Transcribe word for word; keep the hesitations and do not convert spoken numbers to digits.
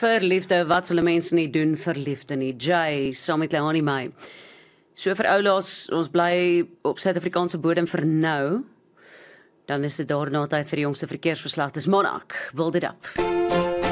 vir liefde, wat hulle mense nie doen vir liefde nie. Jay, saam met Leani May. So vir oulaas, ons bly op Suid-Afrikaanse bodem vir nou. Dan is dit daarna tyd vir die jongste verkeersverslag. Dis Monarch, build it up.